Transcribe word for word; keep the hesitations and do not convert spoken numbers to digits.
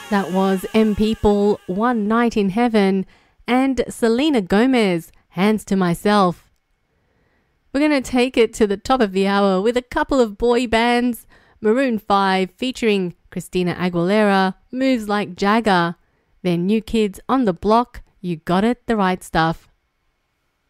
That was M People, One Night in Heaven, and Selena Gomez, Hands to Myself. We're going to take it to the top of the hour with a couple of boy bands. Maroon five featuring Christina Aguilera, Moves Like Jagger. Then New Kids on the Block, You Got It, The Right Stuff.